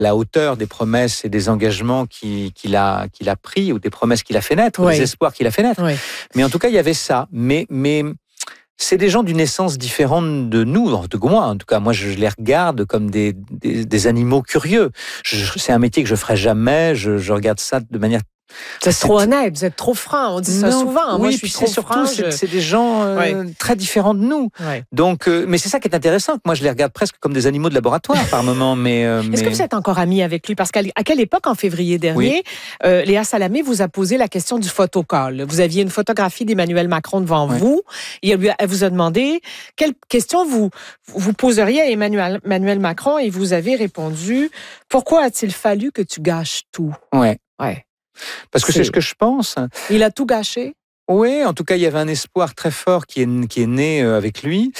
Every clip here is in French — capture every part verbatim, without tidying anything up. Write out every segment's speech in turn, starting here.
la hauteur des promesses et des engagements qu'il, qu'il a, qu'il a pris, ou des promesses qu'il a fait naître, oui. ou des espoirs qu'il a fait naître. Oui. Mais en tout cas, il y avait ça. Mais, mais c'est des gens d'une essence différente de nous, de moi. En tout cas, moi, je les regarde comme des, des, des animaux curieux. Je, c'est un métier que je ferai jamais. Je, je regarde ça de manière... Vous êtes trop honnête, vous êtes trop franc, on dit ça non, souvent. Oui, Moi, je suis trop surtout, franc. C'est, je... c'est des gens euh, ouais. très différents de nous. Ouais. Donc, euh, mais c'est ça qui est intéressant. Moi, je les regarde presque comme des animaux de laboratoire par moment. Mais, euh, est-ce mais... que vous êtes encore ami avec lui? Parce qu'à quelle époque, en février dernier, oui. euh, Léa Salamé vous a posé la question du photocall. Vous aviez une photographie d'Emmanuel Macron devant ouais. vous. Et elle vous a demandé quelle question vous vous poseriez à Emmanuel, Emmanuel Macron, et vous avez répondu: pourquoi a-t-il fallu que tu gâches tout? Ouais. Ouais. Parce que c'est... c'est ce que je pense. Il a tout gâché? Oui, en tout cas, il y avait un espoir très fort qui est, qui est né avec lui.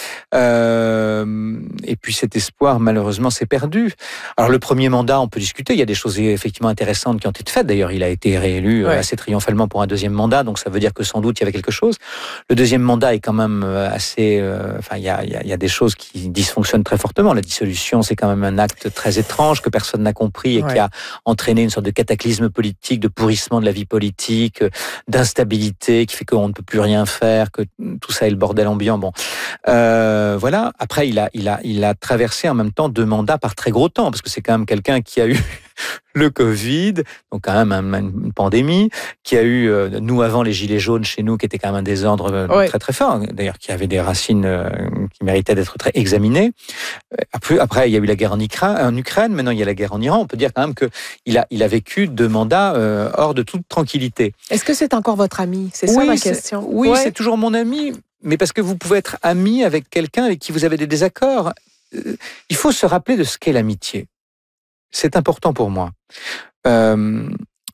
Euh, et puis cet espoir, malheureusement, s'est perdu. Alors le premier mandat, on peut discuter. Il y a des choses effectivement intéressantes qui ont été faites. D'ailleurs, il a été réélu ouais. assez triomphalement pour un deuxième mandat. Donc ça veut dire que sans doute, il y avait quelque chose. Le deuxième mandat est quand même assez... Euh, enfin, il y a, il y a, il y a des choses qui dysfonctionnent très fortement. La dissolution, c'est quand même un acte très étrange que personne n'a compris et ouais. qui a entraîné une sorte de cataclysme politique, de pourrissement de la vie politique, d'instabilité, qui fait qu'on ne peut plus rien faire, que tout ça est le bordel ambiant. Bon, euh, voilà. Après, il a, il a, il a traversé en même temps deux mandats par très gros temps, parce que c'est quand même quelqu'un qui a eu le Covid, donc quand même une pandémie, qui a eu, euh, nous avant les gilets jaunes chez nous, qui était quand même un désordre euh, oui. très très fort, d'ailleurs qui avait des racines euh, qui méritaient d'être très examinées. Après, après, il y a eu la guerre en Ukraine, en Ukraine, maintenant il y a la guerre en Iran. On peut dire quand même qu'il a, il a vécu deux mandats euh, hors de toute tranquillité. Est-ce que c'est encore votre ami? C'est ça oui, ma question. Oui, ouais. c'est toujours mon ami, mais parce que vous pouvez être ami avec quelqu'un avec qui vous avez des désaccords. Il faut se rappeler de ce qu'est l'amitié. C'est important pour moi. Euh,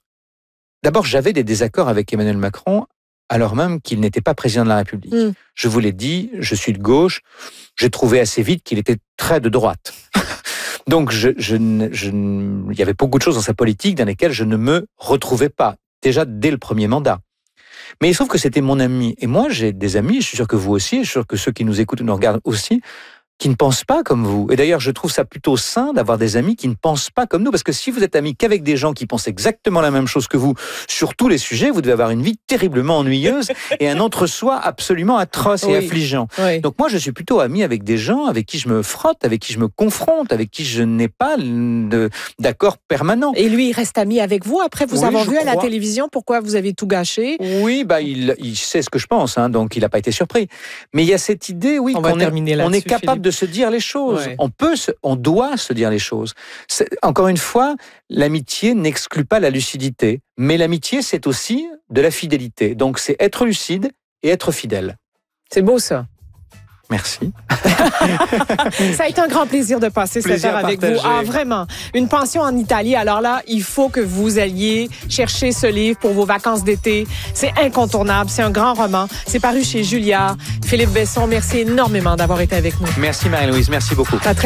d'abord, j'avais des désaccords avec Emmanuel Macron, alors même qu'il n'était pas président de la République. Mm. Je vous l'ai dit, je suis de gauche. J'ai trouvé assez vite qu'il était très de droite. Donc, je, je, je, il y avait beaucoup de choses dans sa politique dans lesquelles je ne me retrouvais pas, déjà dès le premier mandat. Mais il se trouve que c'était mon ami. Et moi, j'ai des amis, je suis sûr que vous aussi, je suis sûr que ceux qui nous écoutent nous regardent aussi, qui ne pensent pas comme vous. Et d'ailleurs, je trouve ça plutôt sain d'avoir des amis qui ne pensent pas comme nous, parce que si vous êtes amis qu'avec des gens qui pensent exactement la même chose que vous sur tous les sujets, vous devez avoir une vie terriblement ennuyeuse et un entre-soi absolument atroce et oui. affligeant. Oui. Donc moi, je suis plutôt ami avec des gens avec qui je me frotte, avec qui je me confronte, avec qui je n'ai pas de, d'accord permanent. Et lui, il reste ami avec vous après vous oui, avoir vu crois. à la télévision? Pourquoi vous avez tout gâché? Oui, bah il, il sait ce que je pense, hein, donc il n'a pas été surpris. Mais il y a cette idée, oui, on qu'on est, on est capable Philippe. de se dire les choses. Ouais. On peut, se, on doit se dire les choses. C'est, encore une fois, l'amitié n'exclut pas la lucidité, mais l'amitié, c'est aussi de la fidélité. Donc, c'est être lucide et être fidèle. C'est beau, ça. Merci. Ça a été un grand plaisir de passer plaisir cette heure avec vous. Ah, vraiment. Une pension en Italie. Alors là, il faut que vous alliez chercher ce livre pour vos vacances d'été. C'est incontournable. C'est un grand roman. C'est paru chez Julliard. Philippe Besson, merci énormément d'avoir été avec nous. Merci Marie-Louise. Merci beaucoup.